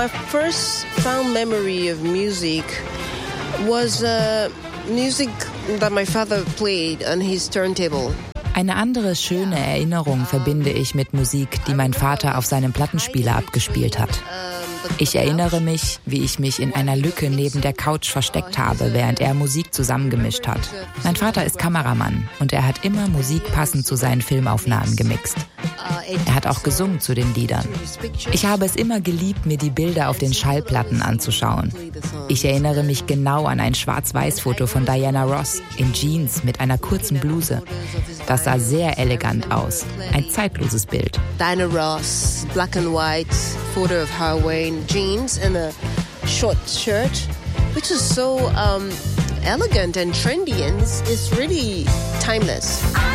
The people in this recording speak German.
My first fond memory of music was music that my father played on his turntable. Eine andere schöne Erinnerung verbinde ich mit Musik, die mein Vater auf seinem Plattenspieler abgespielt hat. Ich erinnere mich, wie ich mich in einer Lücke neben der Couch versteckt habe, während er Musik zusammengemischt hat. Mein Vater ist Kameramann und er hat immer Musik passend zu seinen Filmaufnahmen gemixt. Er hat auch gesungen zu den Liedern. Ich habe es immer geliebt, mir die Bilder auf den Schallplatten anzuschauen. Ich erinnere mich genau an ein Schwarz-Weiß-Foto von Diana Ross in Jeans mit einer kurzen Bluse. Das sah sehr elegant aus. Ein zeitloses Bild. Diana Ross, black and white photo of her wearing jeans and a short shirt, which is so elegant and trendy, and it's really timeless.